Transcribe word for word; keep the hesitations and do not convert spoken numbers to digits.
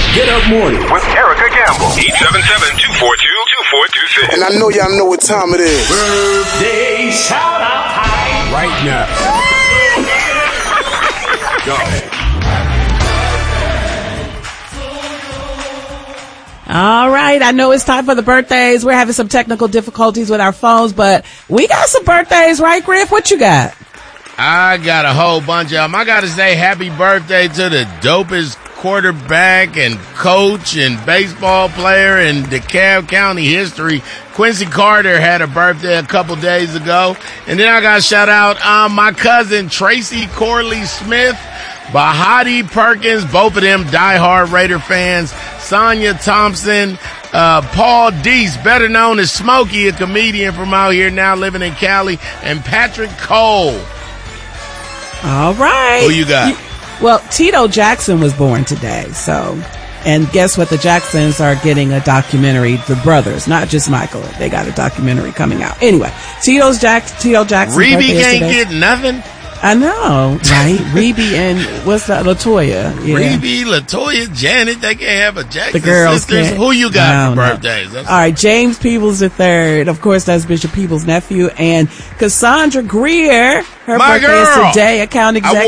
Get Up Morning with Erica Campbell. eight seven seven, two four two, two four two six. And I know y'all know what time it is. Birthday shout out time right now. Go. All right. I know it's time for the birthdays. We're having some technical difficulties with our phones, but we got some birthdays, right, Griff? What you got? I got a whole bunch of them. I got to say happy birthday to the dopest quarterback and coach and baseball player in DeKalb County history. Quincy Carter had a birthday a couple days ago. And then I got to shout out um, my cousin Tracy Corley Smith, Bahati Perkins, both of them diehard Raider fans, Sonia Thompson, uh, Paul Deese, better known as Smokey, a comedian from out here now living in Cali, and Patrick Cole. All right. Who you got? Well, Tito Jackson was born today, so, and guess what? The Jacksons are getting a documentary, the brothers, not just Michael. They got a documentary coming out. Anyway, Tito's Jack, Tito Jackson. Reby can't get nothing. I know, right? Reby and what's that? LaToya. Yeah. Reby, LaToya, Janet, they can't have a Jackson the girls sisters. Can't. Who you got for no. birthdays? That's All right, James Peebles the third. Of course, that's Bishop Peebles' nephew. And Cassandra Greer, her My birthday girl. is today, account executive.